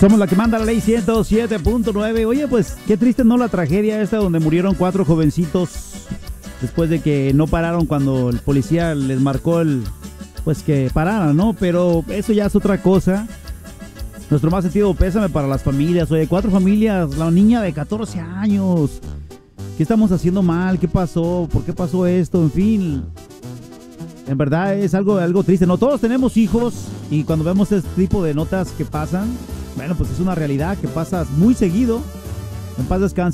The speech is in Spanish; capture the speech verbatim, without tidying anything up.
Somos la que manda la ley ciento siete punto nueve. Oye, pues qué triste, ¿no? La tragedia esta donde murieron cuatro jovencitos después de que no pararon cuando el policía les marcó el, pues que pararan, ¿no? Pero eso ya es otra cosa. Nuestro más sentido pésame para las familias. Oye, cuatro familias, la niña de catorce años. ¿Qué estamos haciendo mal? ¿Qué pasó? ¿Por qué pasó esto? En fin, en verdad es algo, algo triste. No todos tenemos hijos y cuando vemos este tipo de notas que pasan, bueno, pues es una realidad que pasa muy seguido. En paz descanse.